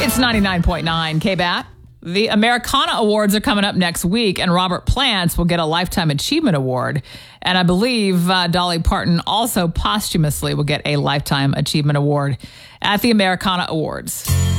It's 99.9 KBAT. The Americana Awards are coming up next week, and Robert Plant will get a Lifetime Achievement Award. And I believe Dolly Parton also posthumously will get a Lifetime Achievement Award at the Americana Awards.